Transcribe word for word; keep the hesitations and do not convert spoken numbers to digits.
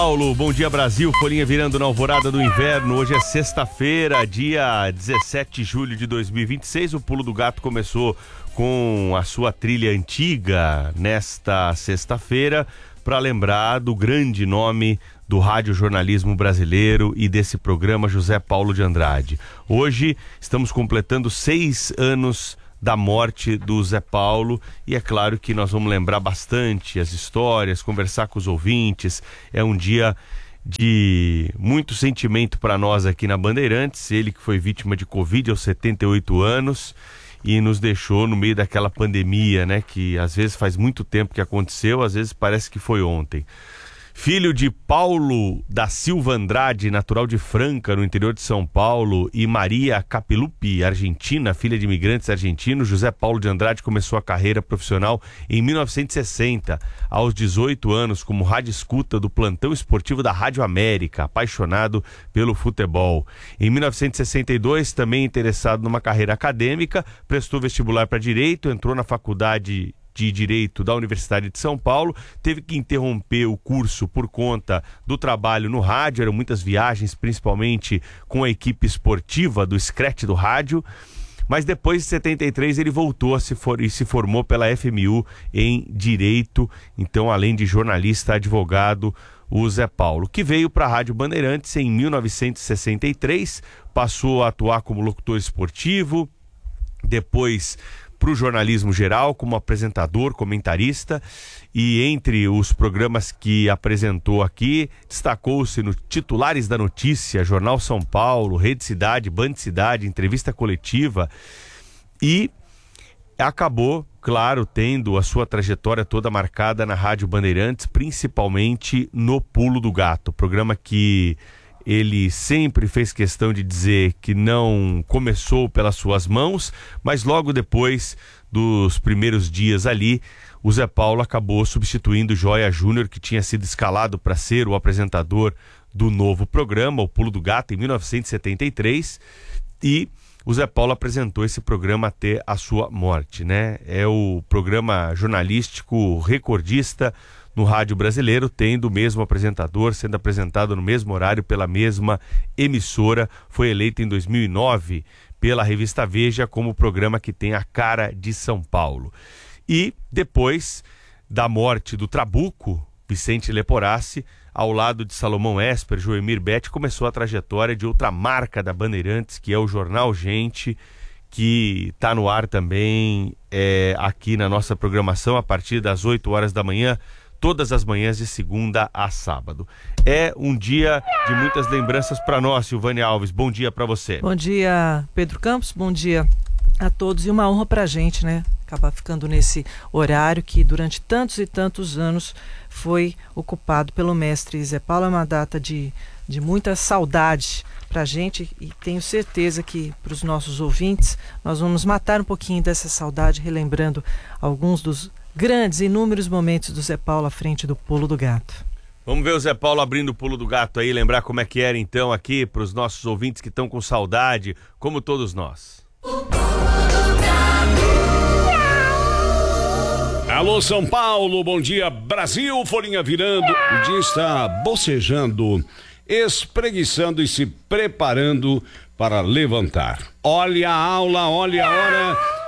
Paulo, bom dia Brasil, folhinha virando na alvorada do inverno. Hoje é sexta-feira, dia dezessete de julho de dois mil e vinte e seis. O Pulo do Gato começou com a sua trilha antiga nesta sexta-feira para lembrar do grande nome do radiojornalismo brasileiro e desse programa, José Paulo de Andrade. Hoje estamos completando seis anos da morte do Zé Paulo e é claro que nós vamos lembrar bastante as histórias, conversar com os ouvintes. É um dia de muito sentimento para nós aqui na Bandeirantes. Ele que foi vítima de Covid aos setenta e oito anos e nos deixou no meio daquela pandemia, né, que às vezes faz muito tempo que aconteceu, às vezes parece que foi ontem. Filho de Paulo da Silva Andrade, natural de Franca, no interior de São Paulo, e Maria Capilupi, argentina, filha de imigrantes argentinos, José Paulo de Andrade começou a carreira profissional em mil novecentos e sessenta, aos dezoito anos, como rádio escuta do plantão esportivo da Rádio América, apaixonado pelo futebol. Em mil novecentos e sessenta e dois, também interessado numa carreira acadêmica, prestou vestibular para Direito, entrou na faculdade de Direito da Universidade de São Paulo, teve que interromper o curso por conta do trabalho no rádio, eram muitas viagens, principalmente com a equipe esportiva do Scratch do rádio, mas depois de setenta e três ele voltou a se for, e se formou pela F M U em Direito. Então, além de jornalista, advogado, o Zé Paulo, que veio para a Rádio Bandeirantes em mil novecentos e sessenta e três, passou a atuar como locutor esportivo, depois para o jornalismo geral, como apresentador, comentarista, e entre os programas que apresentou aqui, destacou-se no Titulares da Notícia, Jornal São Paulo, Rede Cidade, Band Cidade, Entrevista Coletiva, e acabou, claro, tendo a sua trajetória toda marcada na Rádio Bandeirantes, principalmente no Pulo do Gato, programa que ele sempre fez questão de dizer que não começou pelas suas mãos, mas logo depois dos primeiros dias ali, o Zé Paulo acabou substituindo o Joia Júnior, que tinha sido escalado para ser o apresentador do novo programa, o Pulo do Gato, em mil novecentos e setenta e três, e o Zé Paulo apresentou esse programa até a sua morte, né? É o programa jornalístico recordista no rádio brasileiro, tendo o mesmo apresentador, sendo apresentado no mesmo horário pela mesma emissora. Foi eleito em dois mil e nove pela revista Veja como o programa que tem a cara de São Paulo. E depois da morte do Trabuco, Vicente Leporassi, ao lado de Salomão Esper, Joemir Betti, começou a trajetória de outra marca da Bandeirantes, que é o Jornal Gente, que está no ar também é, aqui na nossa programação a partir das oito horas da manhã, todas as manhãs de segunda a sábado. É um dia de muitas lembranças para nós, Silvânia Alves. Bom dia para você. Bom dia, Pedro Campos. Bom dia a todos. E uma honra para a gente, né? Acabar ficando nesse horário que durante tantos e tantos anos foi ocupado pelo mestre Zé Paulo. É uma data de, de muita saudade para a gente e tenho certeza que para os nossos ouvintes nós vamos matar um pouquinho dessa saudade, relembrando alguns dos grandes e inúmeros momentos do Zé Paulo à frente do Pulo do Gato. Vamos ver o Zé Paulo abrindo o Pulo do Gato aí, lembrar como é que era então aqui para os nossos ouvintes que estão com saudade, como todos nós. Alô São Paulo, bom dia Brasil, folhinha virando, o dia está bocejando, espreguiçando e se preparando para levantar. Olha a aula, olha a hora